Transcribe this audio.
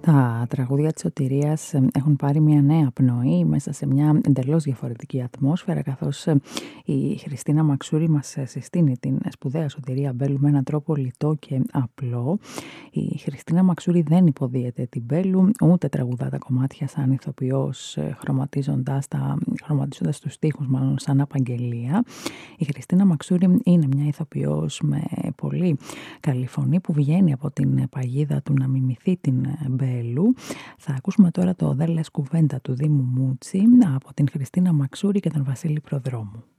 Τα τραγούδια της Σωτηρίας έχουν πάρει μια νέα πνοή μέσα σε μια εντελώς διαφορετική ατμόσφαιρα, καθώς η Χριστίνα Μαξούρη μας συστήνει την σπουδαία Σωτηρία Μπέλου με έναν τρόπο λιτό και απλό. Η Χριστίνα Μαξούρη δεν υποδίεται την Μπέλου, ούτε τραγουδά τα κομμάτια σαν ηθοποιός, χρωματίζοντας τους στίχους μάλλον σαν απαγγελία. Η Χριστίνα Μαξούρη είναι μια ηθοποιός με πολύ καλή φωνή που βγαίνει από την παγίδα του να μιμηθεί την Μπέλου. Θα ακούσουμε τώρα το «Δεν λες κουβέντα» του Δήμου Μούτσι από την Χριστίνα Μαξούρη και τον Βασίλη Προδρόμου.